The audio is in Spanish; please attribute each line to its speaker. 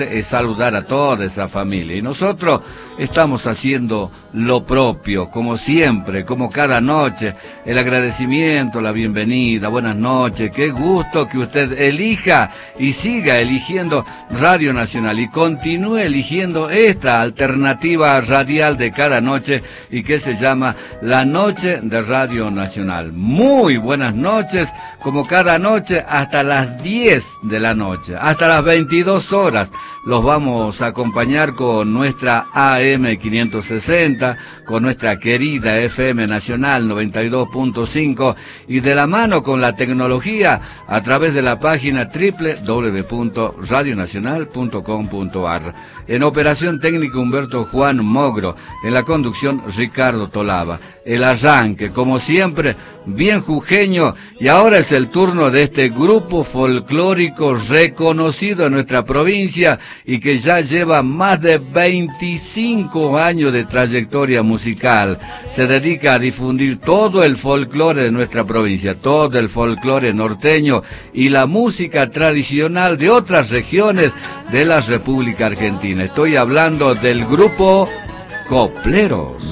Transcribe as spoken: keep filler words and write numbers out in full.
Speaker 1: es saludar a toda esa familia, y nosotros estamos haciendo lo propio, como siempre, como cada noche, el agradecimiento, la bienvenida, buenas noches, qué gusto que usted elija y siga eligiendo Radio Nacional y continúe eligiendo esta alternativa radial de cada noche y que se llama La Noche de Radio Nacional. Muy buenas noches, como cada noche hasta las diez de la noche, hasta las veintidós horas. Los vamos a acompañar con nuestra A M quinientos sesenta, con nuestra querida F M Nacional noventa y dos punto cinco y de la mano con la tecnología a través de la página doble u doble u doble u punto radio nacional punto com punto a r. En operación técnica Humberto Juan Mogro, en la conducción Ricardo Tolava. El arranque, como siempre, bien jujeño, y ahora es el turno de este grupo folclórico reconocido en nuestra provincia y que ya lleva más de veinticinco años de trayectoria musical. Se dedica a difundir todo el folclore de nuestra provincia, todo el folclore norteño y la música tradicional de otras regiones de la República Argentina. Estoy hablando del grupo Copleros.